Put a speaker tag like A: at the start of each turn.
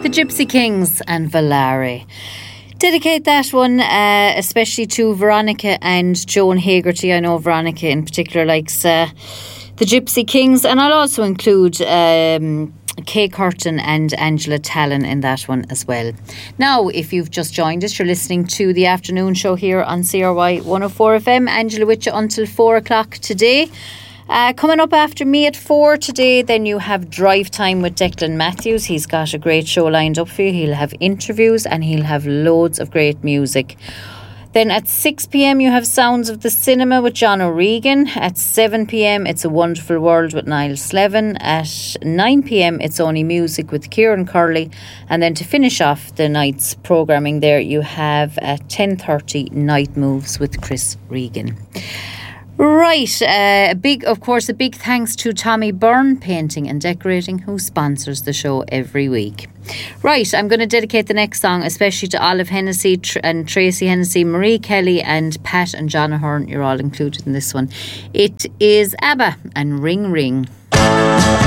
A: the Gypsy Kings and Valare. Dedicate that one especially to Veronica and Joan Hagerty. I know Veronica in particular likes the Gypsy Kings, and I'll also include Kay Curtin and Angela Tallon in that one as well. Now, if you've just joined us, you're listening to the afternoon show here on CRY 104 FM. Angela with you until 4 o'clock today. Coming up after me at 4 today, then you have Drive Time with Declan Matthews. He's got a great show lined up for you. He'll have interviews and he'll have loads of great music. Then at 6 p.m. you have Sounds of the Cinema with John O'Regan. At 7 p.m. It's A Wonderful World with Niall Slevin. At 9 p.m. it's Only Music with Kieran Curley. And then to finish off the night's programming there, you have at 10:30 Night Moves with Chris Regan. Right, a big thanks to Tommy Byrne Painting and Decorating, who sponsors the show every week. Right, I'm going to dedicate the next song especially to Olive Hennessy and Tracy Hennessy, Marie Kelly and Pat and John Ahern. You're all included in this one. It is ABBA and Ring Ring.